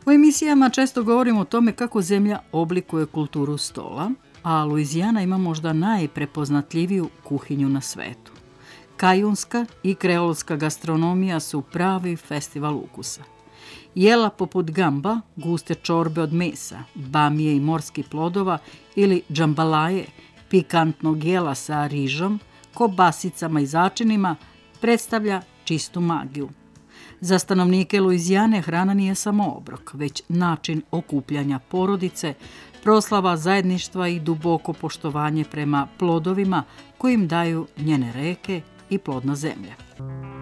U emisijama često govorimo o tome kako zemlja oblikuje kulturu stola, a Luizijana ima možda najprepoznatljiviju kuhinju na svetu. Kajunska i kreolska gastronomija su pravi festival ukusa. Jela poput gamba, guste čorbe od mesa, bamije i morskih plodova ili džambalaje, pikantnog jela sa rižom, kobasicama i začinima, predstavlja čistu magiju. Za stanovnike Luizijane hrana nije samo obrok, već način okupljanja porodice, proslava zajedništva i duboko poštovanje prema plodovima kojim daju njene reke i plodna zemlja.